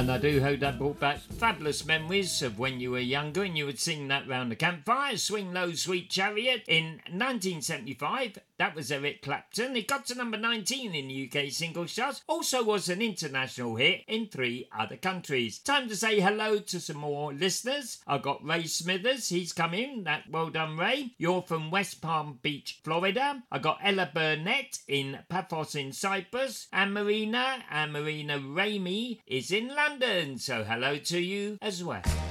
And I do hope that brought back fabulous memories of when you were younger and you would sing that round the campfire. Swing Low, Sweet Chariot. In 1975, that was Eric Clapton. It got to number 19 in the UK singles charts. Also was an international hit in 3 other countries. Time to say hello to some more listeners. I've got Ray Smithers. He's come in. Well done, Ray. You're from West Palm Beach, Florida. I got Ella Burnett in Paphos in Cyprus. And Marina Ramey is in London. So hello to you as well.